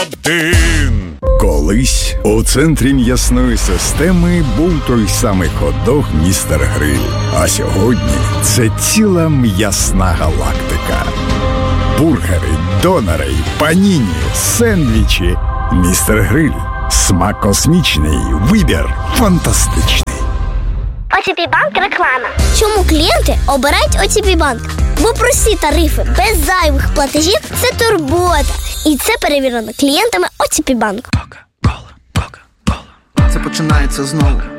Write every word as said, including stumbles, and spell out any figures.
один. Колись у центрі м'ясної системи був той самий хот-дог «Містер Гриль». А сьогодні це ціла м'ясна галактика. Бургери, донори, паніні, сендвічі. «Містер Гриль». Смак космічний, вибір фантастичний. о те пі Банк реклама. Чому клієнти обирають о те пі Банк? Бо прості тарифи без зайвих платежів – це турбота. І це перевірено клієнтами о те пі Банк. Це починається знову.